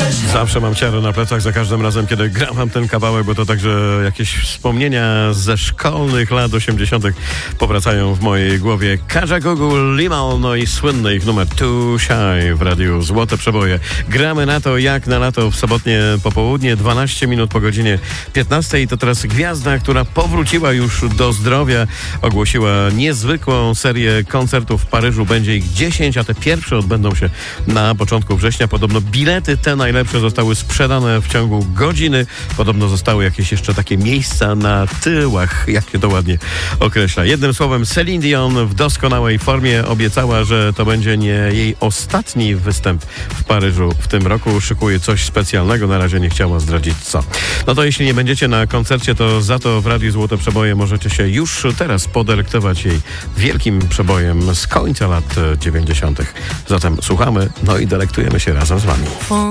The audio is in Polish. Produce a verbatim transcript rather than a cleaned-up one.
Zawsze mam ciaro na plecach za każdym razem, kiedy gram wam ten kawałek, bo to także jakieś wspomnienia ze szkolnych lat osiemdziesiątych powracają w mojej głowie. Kaja Google, Limal, no i słynny ich numer Too Shy w radiu Złote Przeboje. Gramy na to jak na lato w sobotnie popołudnie, dwanaście minut po godzinie piętnastej. To teraz gwiazda, która powróciła już do zdrowia, ogłosiła niezwykłą serię koncertów w Paryżu. Będzie ich dziesięć, a te pierwsze odbędą się na początku września. Podobno bilety te najlepsze zostały sprzedane w ciągu godziny. Podobno zostały jakieś jeszcze takie miejsca na tyłach, jak się to ładnie określa. Jednym słowem, Celine Dion w doskonałej formie obiecała, że to będzie nie jej ostatni występ w Paryżu w tym roku. Szykuje coś specjalnego, na razie nie chciała zdradzić co. No to jeśli nie będziecie na koncercie, to za to w Radiu Złote Przeboje możecie się już teraz podelektować jej wielkim przebojem z końca lat dziewięćdziesiątych. Zatem słuchamy, no i delektujemy się razem z wami.